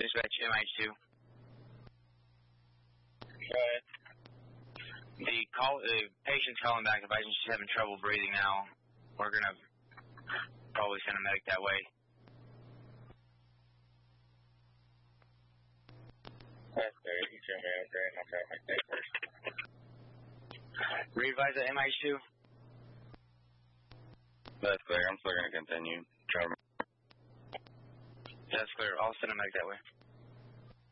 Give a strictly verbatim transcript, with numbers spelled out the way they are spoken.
Dispatch M H two. Go ahead. The call, the patient's calling back advising she's having trouble breathing now. We're going to probably send a medic that way. That's good. You should have great. I'll try to make that first. Re-advise at M H two. That's clear. I'm still going to continue. Try to... That's clear. I'll send a medic that way.